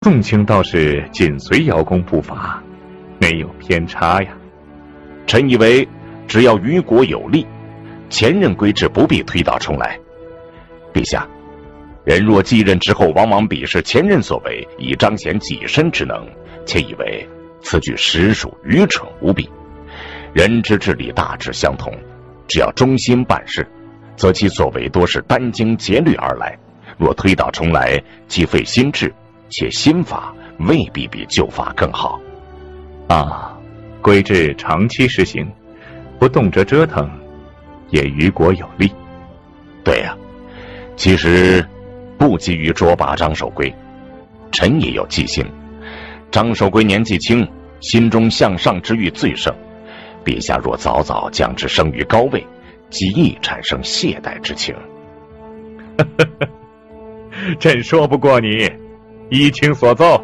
宋清倒是紧随姚公步伐，没有偏差呀。 臣以为，只要于国有利，前任规制不必推倒重来。陛下，人若继任之后，往往鄙视前任所为，以彰显己身之能，且以为此举实属愚蠢无比。人之治理大致相同，只要忠心办事，则其所为多是殚精竭虑而来。若推倒重来，既费心智，且新法未必比旧法更好。 啊，规制长期实行，不动辄折腾，也于国有利。 对呀，其实不急于捉拔张守珪，臣也有计心。张守珪年纪轻，心中向上之欲最盛，陛下若早早将之升于高位，极易产生懈怠之情。 朕说不过你，依卿所奏。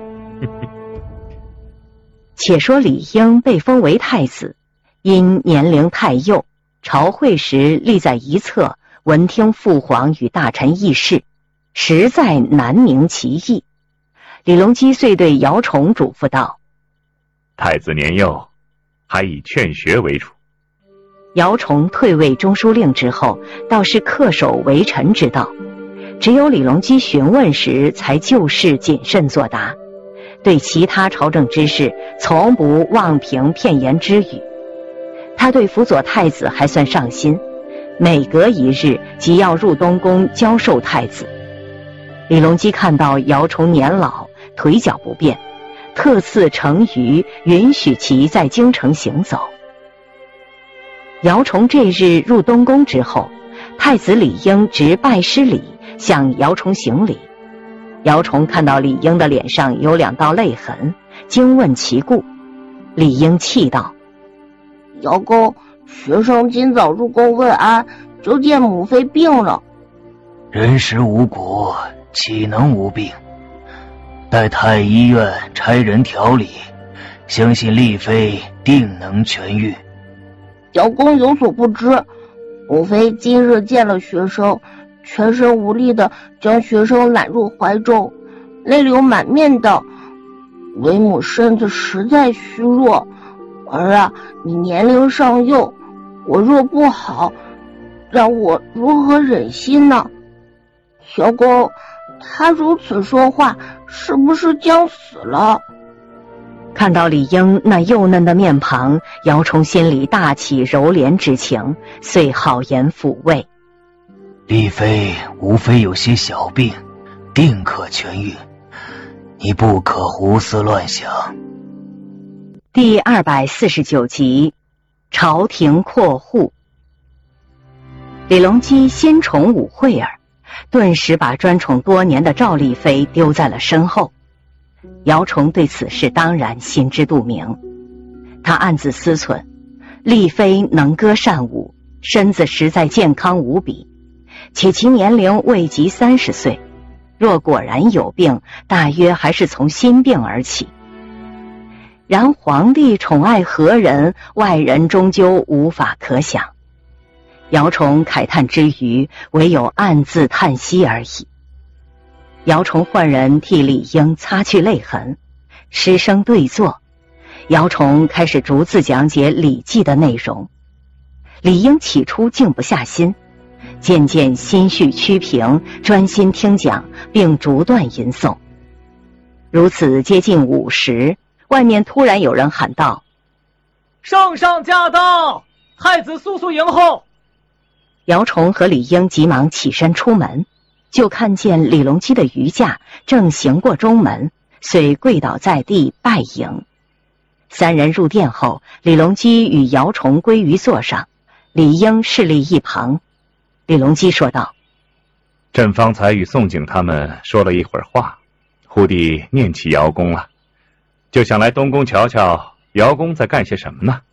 且说李应被封为太子，因年龄太幼，朝会时立在一侧，闻听父皇与大臣议事，实在难明其意。李隆基遂对姚崇嘱咐道： 太子年幼，还以劝学为主。 姚崇退位中书令之后，倒是恪守为臣之道，只有李隆基询问时才就事谨慎作答，对其他朝政之事从不妄凭片言之语。他对辅佐太子还算上心，每隔一日即要入东宫教授太子。李隆基看到姚崇年老，腿脚不便，特赐乘舆允许其在京城行走。姚崇这日入东宫之后，太子李应执拜师礼向姚崇行礼。姚崇看到李应的脸上有2道泪痕，惊问其故。李应气道： 姚公，学生今早入宫问安，就见母妃病了。 人食无谷，岂能无病？待太医院差人调理，相信丽妃定能痊愈。 姚公有所不知，母妃今日见了学生，全身无力地将学生揽入怀中，泪流满面道：为母身子实在虚弱，儿啊，你年龄尚幼，我若不好，让我如何忍心呢？姚公，他如此说话，是不是将死了？ 看到李应那幼嫩的面庞，姚崇心里大起柔怜之情，遂好言抚慰： 丽妃无非有些小病，定可痊愈，你不可胡思乱想。 第249集，朝廷扩户。李隆基新宠武惠儿，顿时把专宠多年的赵丽妃丢在了身后。姚崇对此事当然心知肚明，他暗自思忖，丽妃能歌善舞，身子实在健康无比，且其年龄未及30岁，若果然有病，大约还是从心病而起。然皇帝宠爱何人，外人终究无法可想。姚崇慨叹之余，唯有暗自叹息而已。姚崇唤人替李应擦去泪痕，师生对坐，姚崇开始逐字讲解《礼记》的内容。李应起初静不下心，渐渐心绪趋平，专心听讲，并逐段吟诵。如此接近午时，外面突然有人喊道： 圣上驾到，太子速速迎候。 姚崇和李应急忙起身出门，就看见李隆基的余驾正行过中门，遂跪倒在地拜迎。3人入殿后，李隆基与姚崇归于座上，李应侍立一旁。李隆基说道： 朕方才与宋景他们说了一会儿话，忽地念起姚公了，就想来东宫瞧瞧姚公在干些什么呢？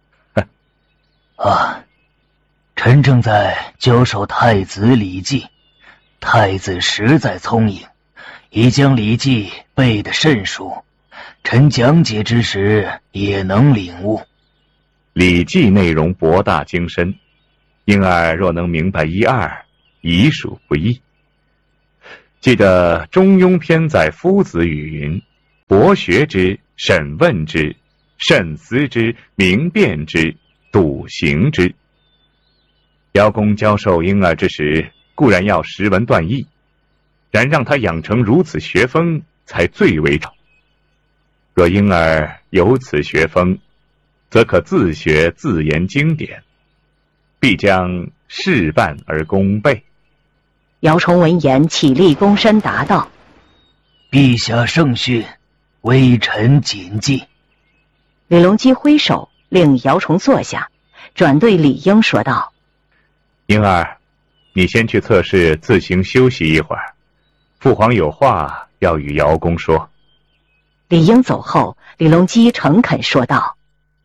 臣正在教授太子《礼记》，太子实在聪颖，已将《礼记》背得甚熟，臣讲解之时也能领悟。《 礼记》内容博大精深，婴儿若能明白1、2，已属不易。记得《中庸》篇载夫子语云： 博学之，审问之，慎思之，明辨之，笃行之。姚公教授婴儿之时，固然要识文断意，然让他养成如此学风，才最为重。若婴儿有此学风，则可自学自研经典，必将事半而功倍。 姚崇闻言起立躬身答道： 陛下圣训，微臣谨记。 李隆基挥手令姚崇坐下，转对李英说道： 婴儿，你先去侧室自行休息一会儿，父皇有话要与姚公说。 李英走后，李隆基诚恳说道：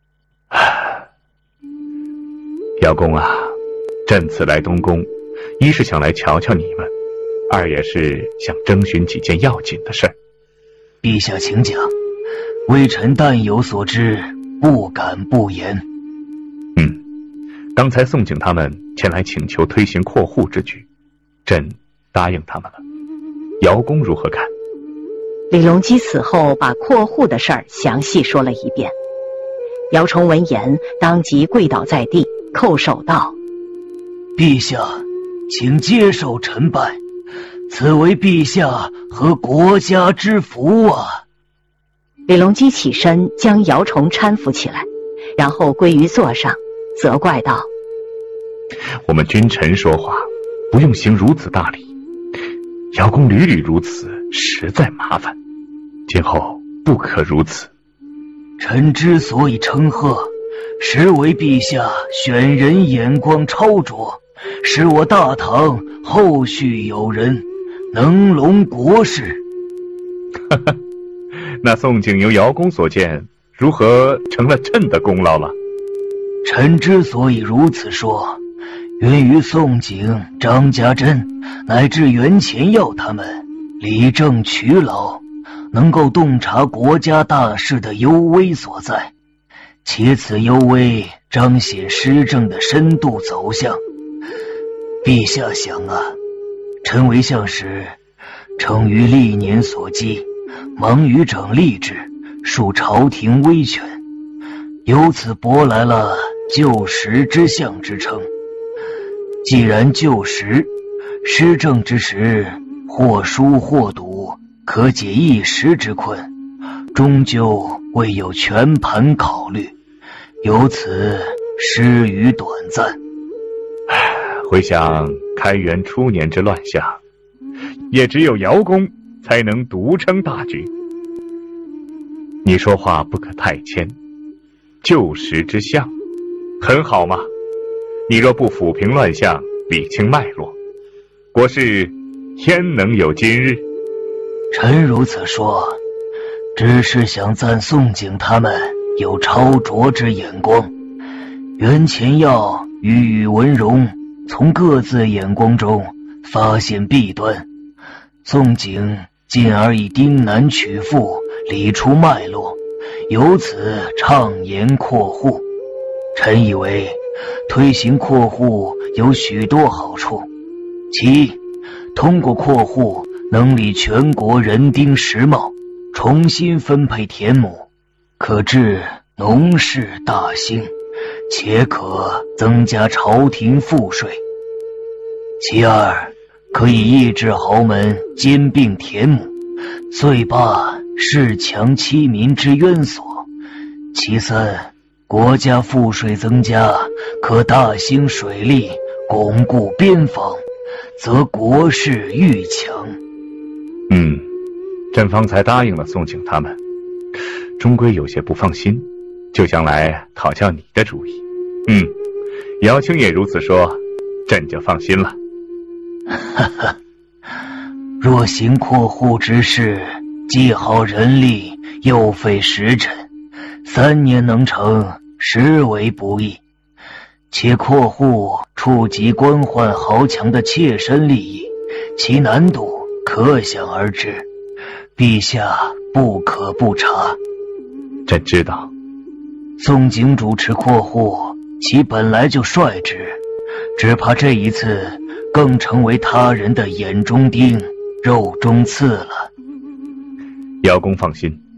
姚公啊，朕此来东宫，一是想来瞧瞧你们，二也是想征询几件要紧的事儿。 陛下请讲，微臣但有所知，不敢不言。 刚才宋景他们前来请求推行扩户之举，朕答应他们了。姚公如何看？ 李隆基此后把扩户的事儿详细说了一遍。姚崇闻言当即跪倒在地，叩首道： 陛下，请接受臣拜，此为陛下和国家之福啊。 李隆基起身将姚崇搀扶起来，然后归于座上，责怪道： 我们君臣说话不用行如此大礼，姚公屡屡如此，实在麻烦，今后不可如此。 臣之所以称贺，实为陛下选人眼光超卓，使我大唐后续有人，能隆国事。 那宋景由姚公所见，如何成了朕的功劳了？ 臣之所以如此说，源于宋景、张家珍乃至袁乾耀他们理政取劳，能够洞察国家大事的幽微所在，且此幽微彰显施政的深度走向。陛下想啊，臣为相时，承于历年所积，忙于整吏治，树朝廷威权，由此博来了旧时之相之称。既然旧时，施政之时，或疏或堵，可解一时之困，终究未有全盘考虑，由此失于短暂。 回想开元初年之乱象，也只有姚公才能独撑大局。你说话不可太谦，旧时之相很好嘛，你若不抚平乱象，理清脉络，国事焉能有今日？ 臣如此说，只是想赞宋景他们有超卓之眼光，袁乾耀与宇文荣从各自眼光中发现弊端，宋景进而以丁难取富，理出脉络，由此畅言扩户。臣以为推行扩户有许多好处，其一，通过扩户能理全国人丁实貌，重新分配田亩，可致农事大兴，且可增加朝廷赋税。其二，可以抑制豪门兼并田亩，遂罢恃强欺民之冤所。其三，国家赋税增加，可大兴水利，巩固边防，则国势愈强。 朕方才答应了宋景他们，终归有些不放心，就想来讨教你的主意。姚卿也如此说，朕就放心了。 若行扩户之事，既耗人力，又费时辰，3年能成，实为不易。且扩户触及官宦豪强的切身利益，其难度可想而知，陛下不可不察。 朕知道。 宋景主持扩户，其本来就率直，只怕这一次更成为他人的眼中钉、肉中刺了。 姚公放心，